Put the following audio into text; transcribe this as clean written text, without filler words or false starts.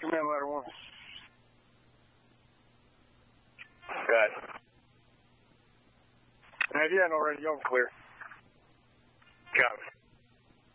Command ladder 1. Good. And yeah, no radio, clear. Copy.